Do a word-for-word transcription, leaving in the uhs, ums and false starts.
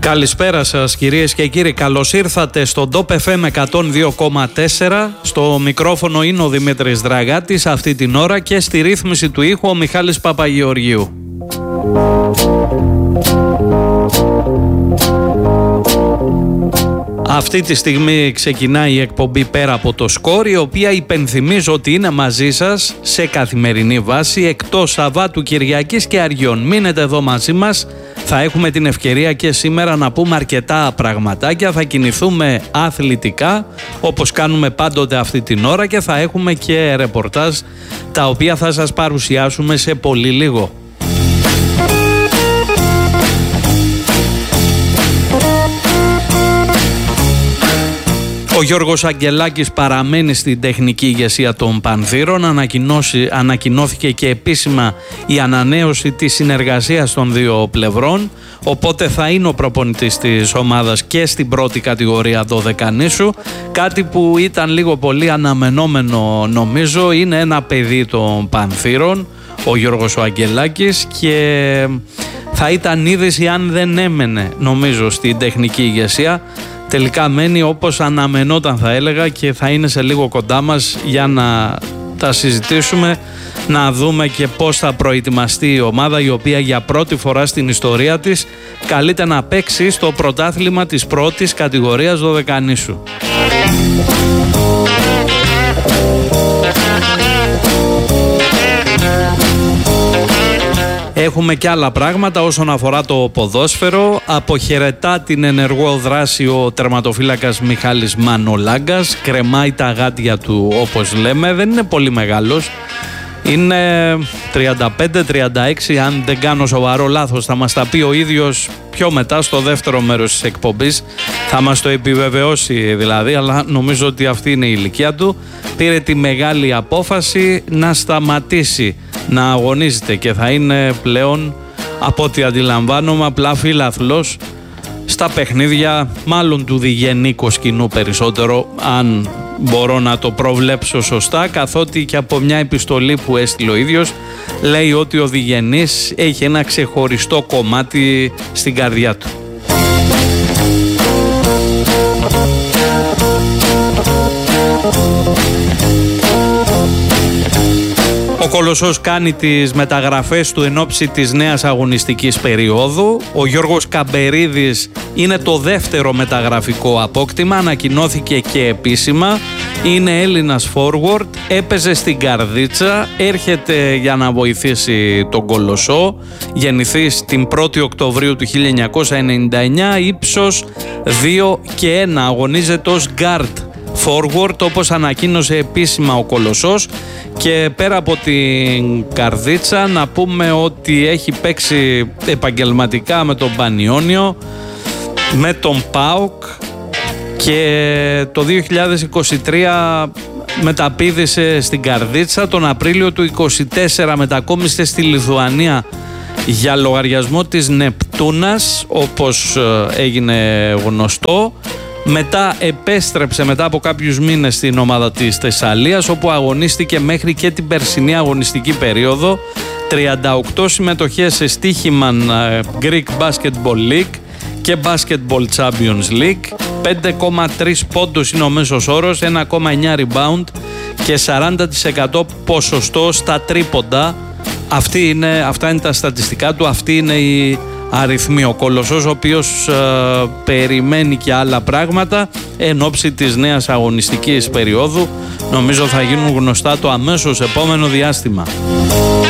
Καλησπέρα σας κυρίες και κύριοι, καλώς ήρθατε στο Top εφ εμ εκατόν δύο κόμμα τέσσερα. Στο μικρόφωνο είναι ο Δημήτρης Δραγάτης αυτή την ώρα και στη ρύθμιση του ήχου ο Μιχάλης Παπαγεωργίου. Αυτή τη στιγμή ξεκινάει η εκπομπή Πέρα από το Σκορ, η οποία υπενθυμίζω ότι είναι μαζί σας σε καθημερινή βάση εκτός Σαββάτου, Κυριακής και Αργιών. Μείνετε εδώ μαζί μας, θα έχουμε την ευκαιρία και σήμερα να πούμε αρκετά πραγματάκια, θα κινηθούμε αθλητικά όπως κάνουμε πάντοτε αυτή την ώρα και θα έχουμε και ρεπορτάζ τα οποία θα σας παρουσιάσουμε σε πολύ λίγο. Ο Γιώργος Αγγελάκης παραμένει στην τεχνική ηγεσία των Πανθύρων. Ανακοινώθηκε και επίσημα η ανανέωση της συνεργασίας των δύο πλευρών, οπότε θα είναι ο προπονητής της ομάδας και στην πρώτη κατηγορία δώδεκα νήσου. Κάτι που ήταν λίγο πολύ αναμενόμενο, νομίζω, είναι ένα παιδί των Πανθύρων, ο Γιώργος ο Αγγελάκης, και θα ήταν είδηση αν δεν έμενε, νομίζω, στην τεχνική ηγεσία. Τελικά μένει όπως αναμενόταν, θα έλεγα, και θα είναι σε λίγο κοντά μας για να τα συζητήσουμε, να δούμε και πώς θα προετοιμαστεί η ομάδα, η οποία για πρώτη φορά στην ιστορία της καλείται να παίξει στο πρωτάθλημα της πρώτης κατηγορίας δώδεκα νήσου. Έχουμε και άλλα πράγματα όσον αφορά το ποδόσφαιρο. Αποχαιρετά την ενεργό δράση ο τερματοφύλακας Μιχάλης Μανολάγκας. Κρεμάει τα γάντια του, όπως λέμε. Δεν είναι πολύ μεγάλος. Είναι τριάντα πέντε τριάντα έξι, αν δεν κάνω σοβαρό λάθος. Θα μας τα πει ο ίδιος πιο μετά στο δεύτερο μέρος της εκπομπής. Θα μας το επιβεβαιώσει δηλαδή, αλλά νομίζω ότι αυτή είναι η ηλικία του. Πήρε τη μεγάλη απόφαση να σταματήσει να αγωνίζεται και θα είναι πλέον, από ό,τι αντιλαμβάνομαι, απλά φιλαθλός στα παιχνίδια, μάλλον του διγενή κοσκινού περισσότερο, αν μπορώ να το προβλέψω σωστά, καθότι και από μια επιστολή που έστειλε ο ίδιος λέει ότι ο διγενής έχει ένα ξεχωριστό κομμάτι στην καρδιά του. Ο Κολοσσός κάνει τις μεταγραφές του εν ώψη της νέας αγωνιστικής περίοδου. Ο Γιώργος Καμπερίδης είναι το δεύτερο μεταγραφικό απόκτημα, ανακοινώθηκε και επίσημα. Είναι Έλληνας forward, έπαιζε στην Καρδίτσα, έρχεται για να βοηθήσει τον Κολοσσό. Γεννηθής την πρώτη Οκτωβρίου του χίλια εννιακόσια ενενήντα εννιά, ύψος δύο και ένα, αγωνίζεται ως guard forward όπως ανακοίνωσε επίσημα ο Κολοσσός. Και πέρα από την Καρδίτσα να πούμε ότι έχει παίξει επαγγελματικά με τον Πανιόνιο, με τον ΠΑΟΚ, και το δύο χιλιάδες είκοσι τρία μεταπήδησε στην Καρδίτσα. Τον Απρίλιο του είκοσι τέσσερα μετακόμισε στη Λιθουανία για λογαριασμό της Νεπτούνας, όπως έγινε γνωστό. Μετά επέστρεψε μετά από κάποιους μήνες στην ομάδα της Θεσσαλίας, όπου αγωνίστηκε μέχρι και την περσινή αγωνιστική περίοδο. τριάντα οκτώ συμμετοχές σε Στίχημαν Greek Basketball League και Basketball Champions League. πέντε κόμμα τρία πόντους είναι ο μέσος όρος, ένα κόμμα εννιά rebound και σαράντα τοις εκατό ποσοστό στα τρίποντα. Αυτή είναι, αυτά είναι τα στατιστικά του, αυτή είναι η αριθμοί. Ο Κολοσσός, ο οποίος ε, περιμένει και άλλα πράγματα εν ώψη της νέας αγωνιστικής περίοδου, νομίζω θα γίνουν γνωστά το αμέσως επόμενο διάστημα.